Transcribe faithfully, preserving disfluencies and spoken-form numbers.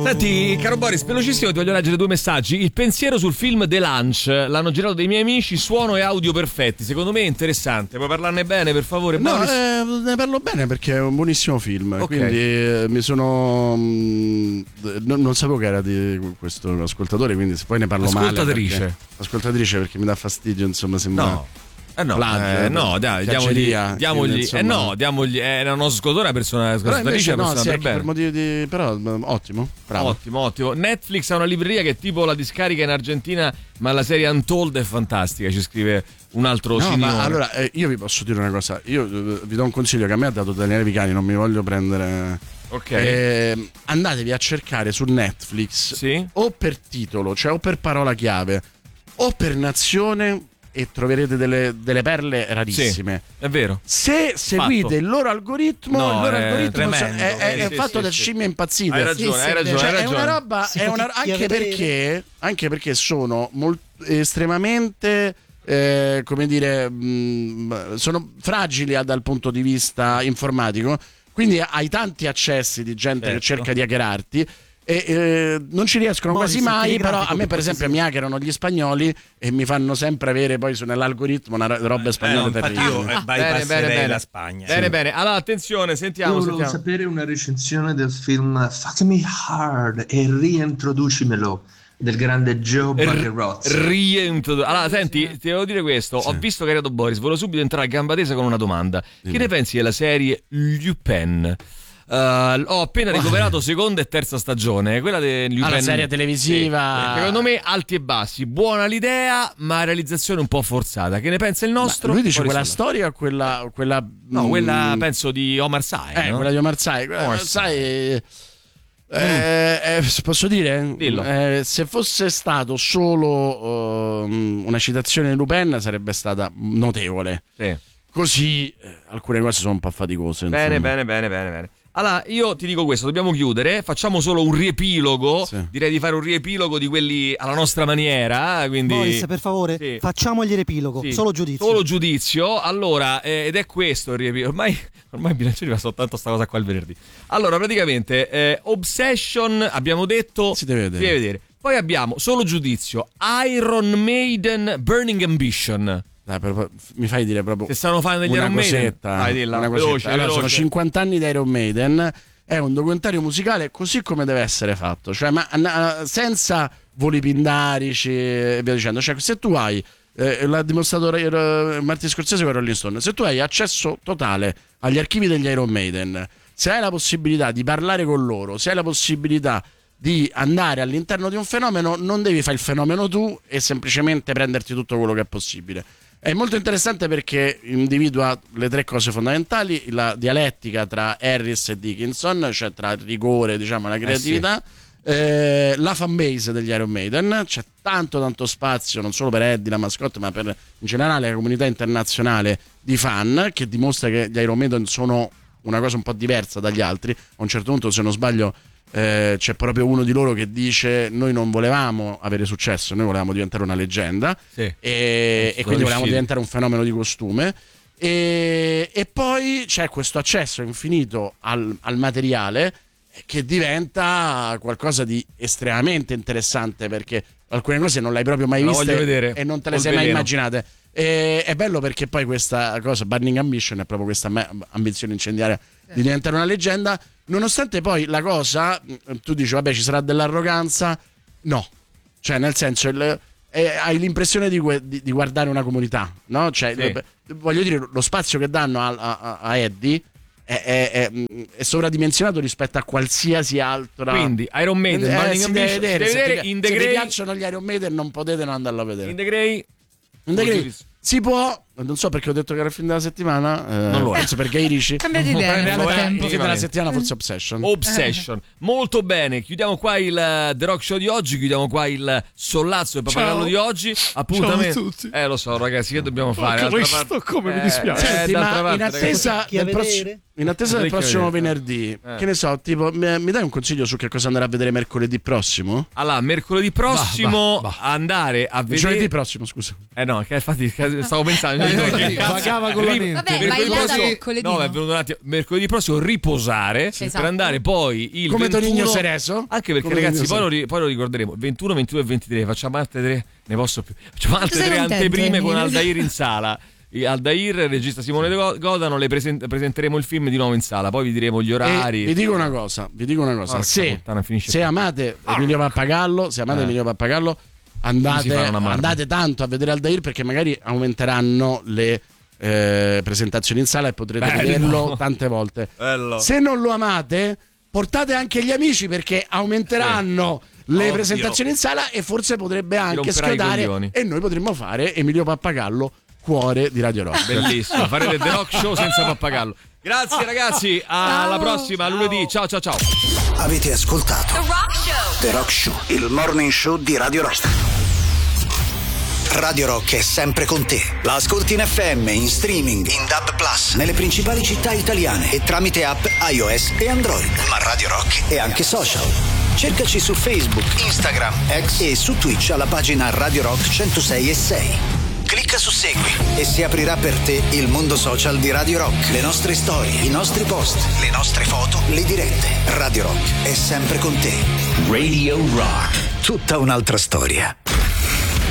Senti, caro Boris, velocissimo ti voglio leggere due messaggi. Il pensiero sul film The Lunch, l'hanno girato dei miei amici, suono e audio perfetti. Secondo me è interessante. Puoi parlarne bene, per favore, No, Boris? eh, ne parlo bene perché è un buonissimo film. Ok. Quindi eh, mi sono mh, non, non sapevo che era di questo ascoltatore, quindi se poi ne parlo male. Ascoltatrice. Perché, ascoltatrice perché mi dà fastidio, insomma, sembra. No. Eh no, Plagio, eh, no, dai, diamogli, piaggeria, diamogli, quindi, eh insomma- no, diamogli, è una nostra ascoltatore, una persona, Però ascoltatrice, invece no, persona sì, per è che bene. per motivi di. Però mh, ottimo, bravo. Ottimo, ottimo. Netflix ha una libreria che è tipo la discarica in Argentina, ma la serie Untold è fantastica, ci scrive un altro No, signore. ma allora eh, io vi posso dire una cosa. Io eh, vi do un consiglio che a me ha dato Daniele Vicani, non mi voglio prendere. Ok. Eh, andatevi a cercare su Netflix Sì? o per titolo, cioè o per parola chiave o per nazione e troverete delle, delle perle rarissime. Sì, è vero. Se seguite Fatto. il loro algoritmo, No, il loro è algoritmo tremendo. è, è- è Sì, fatto sì, da sì. scimmie impazzite. Hai ragione, Sì, hai sì, ragione, Cioè, hai è ragione. una roba, Si è può una, chi- anche, vedere. perché, anche perché sono molt- estremamente, eh, come dire, mh, sono fragili a- dal punto di vista informatico, quindi hai tanti accessi di gente Certo. che cerca di hackerarti. E eh, non ci riescono Boris, quasi mai, telegrafico però a me che per posso esempio mi hackerano gli spagnoli e mi fanno sempre avere poi su nell'algoritmo una ro- roba Eh, spagnola no, infatti terribile. io eh, Bene, bypasserei bene, bene. la Spagna. Bene, bene. Allora, attenzione, sentiamo, Io volevo sentiamo. sapere una recensione del film Fuck Me Hard e reintroducimelo del grande Joe Buckerozzi. Rientro. Allora, senti, ti devo dire questo. Ho visto che è arrivato Boris. Volevo subito entrare a gamba tesa con una domanda. Che ne pensi della serie Lupin? Uh, ho appena recuperato seconda e terza stagione. Quella di Lupin. Ah, la serie televisiva. Sì. Secondo me, alti e bassi. Buona l'idea, ma realizzazione un po' forzata. Che ne pensa il nostro? Ma lui dice Boris quella Solla. storia o quella, quella No, mh, quella penso di Omar Sy. eh, no? quella di Omar Sy. Quella di Omar Omar Sy, eh, eh, posso dire? Dillo. Eh, se fosse stato solo ehm, una citazione di Lupin sarebbe stata notevole. Sì. Così eh, alcune cose sono un po' faticose. Bene, insomma. bene, bene, bene, bene. Allora, io ti dico questo, dobbiamo chiudere, facciamo solo un riepilogo, Sì. direi di fare un riepilogo di quelli alla nostra maniera, quindi... Boris, per favore, Sì. facciamogli riepilogo. Sì. Solo giudizio. Solo giudizio, allora, eh, ed è questo il riepilogo, ormai, ormai il bilanciere fa soltanto sta cosa qua il venerdì. Allora, praticamente, eh, Obsession, abbiamo detto... Si deve vedere. Si deve vedere. Poi abbiamo, solo giudizio, Iron Maiden Burning Ambition. Dai, per- mi fai dire proprio Se stanno fan degli una Iron Maiden. cosetta, Vai, dilla, una veloce, cosetta. Allora, veloce. sono cinquanta anni di Iron Maiden. È un documentario musicale così come deve essere fatto, cioè ma na- senza voli pindarici e via dicendo. Cioè, se tu hai eh, l'ha dimostrato eh, Martin Scorsese con Rolling Stone, se tu hai accesso totale agli archivi degli Iron Maiden, se hai la possibilità di parlare con loro, se hai la possibilità di andare all'interno di un fenomeno, non devi fare il fenomeno tu e semplicemente prenderti tutto quello che è possibile. È molto interessante perché individua le tre cose fondamentali: la dialettica tra Harris e Dickinson, cioè tra il rigore, diciamo, la creatività, eh, la fanbase degli Iron Maiden. C'è tanto tanto spazio non solo per Eddie, la mascotte, ma per in generale la comunità internazionale di fan, che dimostra che gli Iron Maiden sono una cosa un po' diversa dagli altri. A un certo punto, se non sbaglio, Eh, c'è proprio uno di loro che dice: noi non volevamo avere successo, noi volevamo diventare una leggenda, Sì. e, e Sono quindi volevamo riusciti. diventare un fenomeno di costume. E, e poi c'è questo accesso infinito al, al materiale che diventa qualcosa di estremamente interessante, perché alcune cose non l'hai proprio mai La viste voglio vedere. e non te le Col sei mai veleno. immaginate. E, è bello perché poi questa cosa, Burning Ambition, è proprio questa me- ambizione incendiaria di diventare una leggenda, nonostante poi la cosa, tu dici vabbè ci sarà dell'arroganza, no, cioè nel senso il, eh, hai l'impressione di, gue- di, di guardare una comunità, no? Cioè, Sì. lo- voglio dire, lo spazio che danno a, a, a Eddie è, è, è, è sovradimensionato rispetto a qualsiasi altro. Quindi, Iron Maiden, Eh, Burning si deve Ambition, vedere, si deve se vedere ti, in The se ti Grey, piacciono gli Iron Maiden non potete non andarlo a vedere. in The Grey, In The Grey giudizio. si può, non so perché ho detto che era il film della settimana, eh, Non lo è. penso per Gay Ricci. Cambiate idea nel Lo è. frattempo. Il film della settimana forse Obsession. Obsession. Molto bene, chiudiamo qua il eh, The Rock Show di oggi, chiudiamo qua il sollazzo e pappagallo di oggi. Appuntamento. Ciao a tutti. Eh lo so ragazzi, che dobbiamo fare? Che D'altra Cristo, parte- come mi eh, dispiace. eh, Senti, d'altra ma parte, in ragazzi. attesa Chi a del prossimo vedere? in attesa del prossimo venerdì, eh. che ne so, tipo, mi, mi dai un consiglio su che cosa andare a vedere mercoledì prossimo? Allora, mercoledì prossimo va, va, va. andare a vedere. Giovedì prossimo, scusa. Eh no, che infatti stavo pensando. Pagava con la mente. Vabbè, mercoledì prossimo, mercoledì. No, è venuto un attimo. Mercoledì prossimo riposare esatto. per andare poi il come ventuno, Tonigno Cereso. Anche perché come ragazzi, poi lo, poi lo ricorderemo. ventuno, ventidue e ventitré. Facciamo altre tre. Ne posso più. Facciamo altre tre anteprime con Aldair in sala. Aldair, regista Simone De Godano, le present- presenteremo il film di nuovo in sala, poi vi diremo gli orari. E vi dico una cosa, vi dico una cosa. Se, se amate Emilio Pappagallo, se amate eh. Emilio Pappagallo, andate, andate tanto a vedere Aldair, perché magari aumenteranno le eh, presentazioni in sala e potrete Bello. vederlo tante volte. Bello. Se non lo amate, portate anche gli amici, perché aumenteranno sì. le Ovvio. presentazioni in sala e forse potrebbe anche schiodare e noi potremmo fare Emilio Pappagallo cuore di Radio Rock. Bellissimo, farete The Rock Show senza Pappagallo. Grazie ragazzi, alla ciao. prossima, ciao. lunedì. Ciao ciao ciao. Avete ascoltato The Rock Show, The Rock Show, il morning show di Radio Rock. Radio Rock è sempre con te. La ascolti in F M, in streaming, in D A B plus, nelle principali città italiane e tramite app iOS e Android. Ma Radio Rock è anche social. Cercaci su Facebook, Instagram, X e su Twitch alla pagina Radio Rock centosei e sei. Clicca su Segui e si aprirà per te il mondo social di Radio Rock. Le nostre storie, i nostri post, le nostre foto, le dirette. Radio Rock è sempre con te. Radio Rock, tutta un'altra storia.